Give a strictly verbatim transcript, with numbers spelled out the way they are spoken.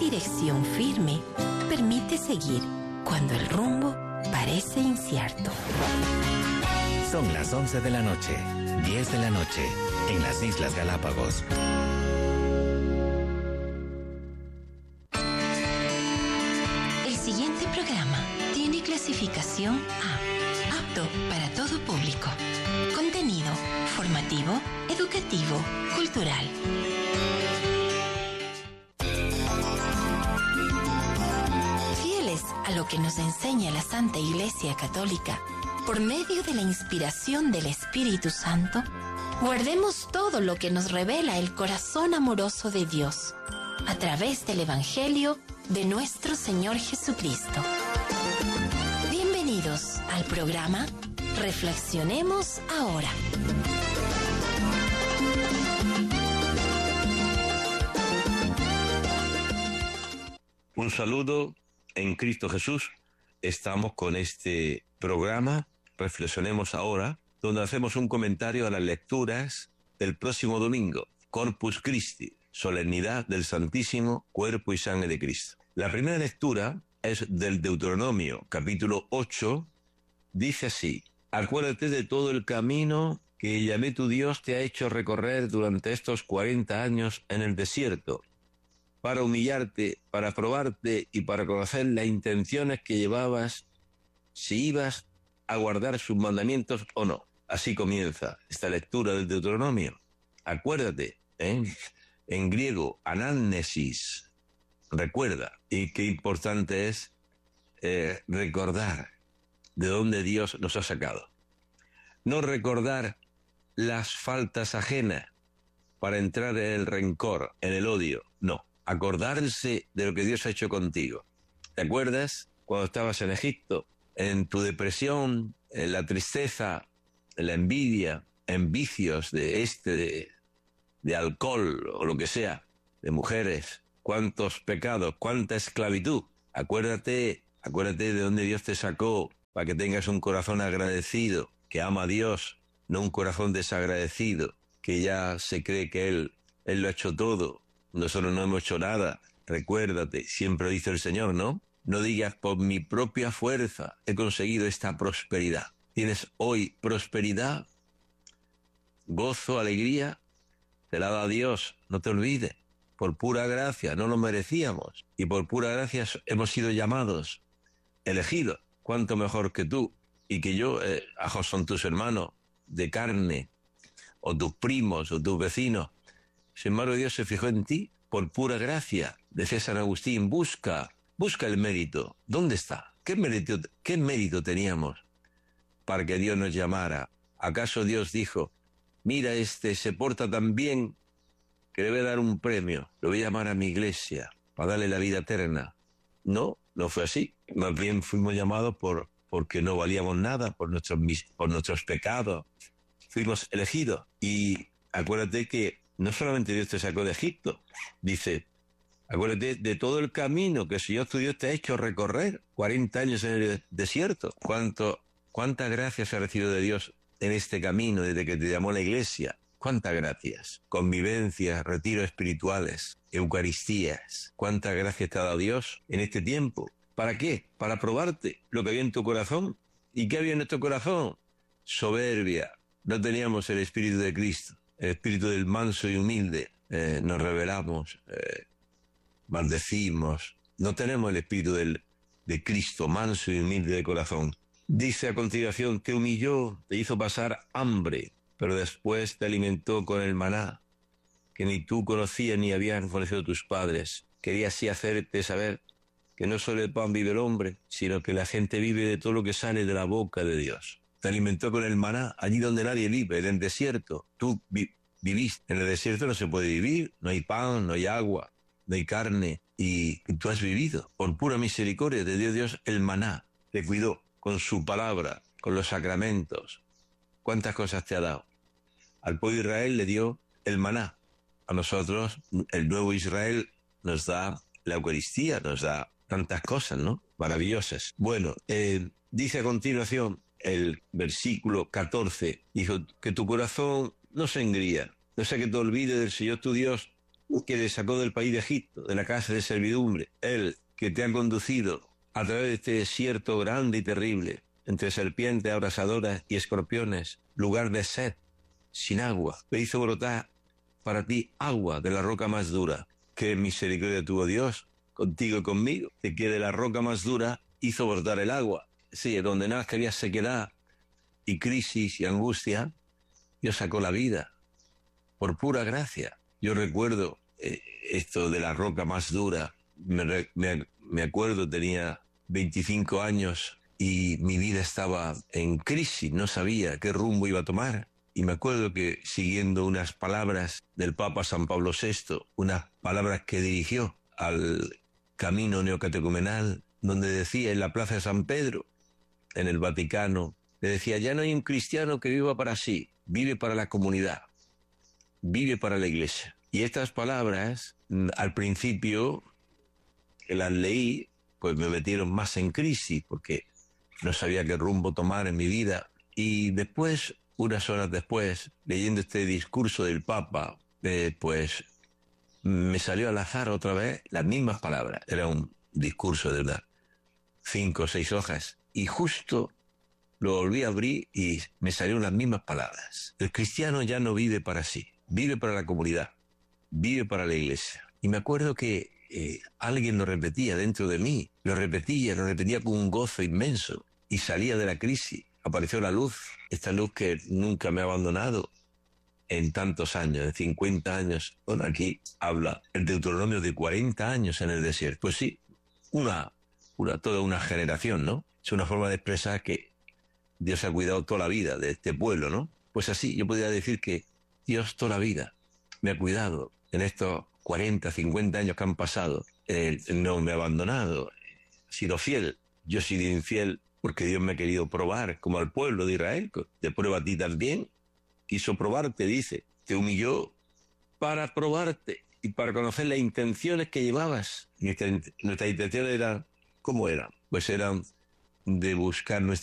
dirección firme permite seguir cuando el rumbo parece incierto. Son las once de la noche, diez de la noche, en las Islas Galápagos. El siguiente programa tiene clasificación A, apto para todo público. Contenido formativo, educativo, cultural. Fieles a lo que nos enseña la Santa Iglesia Católica, por medio de la inspiración del Espíritu Santo, guardemos todo lo que nos revela el corazón amoroso de Dios, a través del Evangelio de nuestro Señor Jesucristo. Bienvenidos al programa Reflexionemos Ahora. Un saludo en Cristo Jesús. Estamos con este programa Reflexionemos Ahora, donde hacemos un comentario a las lecturas del próximo domingo, Corpus Christi, solemnidad del Santísimo Cuerpo y Sangre de Cristo. La primera lectura es del Deuteronomio, capítulo ocho, dice así: acuérdate de todo el camino que Yahvé tu Dios te ha hecho recorrer durante estos cuarenta años en el desierto, para humillarte, para probarte y para conocer las intenciones que llevabas, si ibas a guardar sus mandamientos o no. Así comienza esta lectura del Deuteronomio. Acuérdate, ¿eh? En griego, anamnesis, recuerda. Y qué importante es eh, recordar de dónde Dios nos ha sacado. No recordar las faltas ajenas para entrar en el rencor, en el odio, no. Acordarse de lo que Dios ha hecho contigo. ¿Te acuerdas cuando estabas en Egipto? En tu depresión, en la tristeza, en la envidia, en vicios de este, de, de alcohol o lo que sea, de mujeres, cuántos pecados, cuánta esclavitud. Acuérdate, acuérdate de dónde Dios te sacó para que tengas un corazón agradecido, que ama a Dios, no un corazón desagradecido, que ya se cree que Él, Él lo ha hecho todo. Nosotros no hemos hecho nada. Recuérdate, siempre dice el Señor, ¿no? No digas, por mi propia fuerza he conseguido esta prosperidad. Tienes hoy prosperidad, gozo, alegría, te la da Dios, no te olvides. Por pura gracia, no lo merecíamos. Y por pura gracia hemos sido llamados, elegidos. Cuánto mejor que tú y que yo, eh, ajos son tus hermanos de carne, o tus primos, o tus vecinos. Sin embargo, Dios se fijó en ti por pura gracia. Decía San Agustín, busca, busca el mérito. ¿Dónde está? ¿Qué mérito, qué mérito teníamos para que Dios nos llamara? ¿Acaso Dios dijo, mira, este se porta tan bien que le voy a dar un premio, lo voy a llamar a mi iglesia para darle la vida eterna? No, no fue así. Más bien fuimos llamados por, porque no valíamos nada, por nuestros, por nuestros pecados. Fuimos elegidos. Y acuérdate que no solamente Dios te sacó de Egipto, dice, acuérdate de todo el camino que el Señor tu Dios te ha hecho recorrer, cuarenta años en el desierto. ¿Cuánto, cuántas gracias has recibido de Dios en este camino desde que te llamó la iglesia? ¿Cuántas gracias? Convivencias, retiros espirituales, eucaristías. ¿Cuántas gracias te ha dado Dios en este tiempo? ¿Para qué? Para probarte lo que había en tu corazón. ¿Y qué había en nuestro corazón? Soberbia. No teníamos el Espíritu de Cristo. El espíritu del manso y humilde, eh, nos rebelamos, eh, maldecimos. No tenemos el espíritu del, de Cristo, manso y humilde de corazón. Dice a continuación, te humilló, te hizo pasar hambre, pero después te alimentó con el maná, que ni tú conocías ni habían conocido tus padres. Quería así hacerte saber que no solo el pan vive el hombre, sino que la gente vive de todo lo que sale de la boca de Dios. Te alimentó con el maná, allí donde nadie vive, en el desierto. Tú vi, viviste. En el desierto no se puede vivir, no hay pan, no hay agua, no hay carne. Y tú has vivido. Por pura misericordia te dio Dios el maná. Te cuidó con su palabra, con los sacramentos. ¿Cuántas cosas te ha dado? Al pueblo de Israel le dio el maná. A nosotros, el nuevo Israel nos da la Eucaristía, nos da tantas cosas, ¿no? Maravillosas. Bueno, eh, dice a continuación el versículo catorce, dijo, que tu corazón no se engría, no sea que te olvides del Señor tu Dios, que te sacó del país de Egipto, de la casa de servidumbre, Él que te ha conducido a través de este desierto grande y terrible, entre serpientes abrasadoras y escorpiones, lugar de sed, sin agua, te hizo brotar para ti agua de la roca más dura. Qué misericordia tuvo Dios contigo y conmigo, de que de la roca más dura hizo brotar el agua. Sí, donde nada que había sequedad y crisis y angustia, Dios sacó la vida por pura gracia. Yo recuerdo eh, esto de la roca más dura. Me, me, me acuerdo, tenía veinticinco años y mi vida estaba en crisis, no sabía qué rumbo iba a tomar. Y me acuerdo que siguiendo unas palabras del Papa San Pablo sexto, unas palabras que dirigió al camino neocatecumenal, donde decía en la Plaza de San Pedro, en el Vaticano, le decía, ya no hay un cristiano que viva para sí, vive para la comunidad, vive para la iglesia. Y estas palabras, al principio, que las leí, pues me metieron más en crisis, porque no sabía qué rumbo tomar en mi vida. Y después, unas horas después, leyendo este discurso del Papa, eh, pues me salió al azar otra vez las mismas palabras. Era un discurso de verdad, cinco o seis hojas, y justo lo volví a abrir y me salieron las mismas palabras. El cristiano ya no vive para sí, vive para la comunidad, vive para la iglesia. Y me acuerdo que eh, alguien lo repetía dentro de mí, lo repetía, lo repetía con un gozo inmenso, y salía de la crisis. Apareció la luz, esta luz que nunca me ha abandonado en tantos años, de cincuenta años. Bueno, aquí habla el Deuteronomio de cuarenta años en el desierto. Pues sí, una, una, toda una generación, ¿no? Es una forma de expresar que Dios ha cuidado toda la vida de este pueblo, ¿no? Pues así, yo podría decir que Dios toda la vida me ha cuidado en estos cuarenta, cincuenta años que han pasado. Eh, no me ha abandonado, ha sido fiel. Yo he sido infiel porque Dios me ha querido probar, como al pueblo de Israel, te prueba a ti también. Quiso probarte, dice, te humilló para probarte y para conocer las intenciones que llevabas. Nuestras intenciones eran, ¿cómo eran? Pues eran de buscar nuestra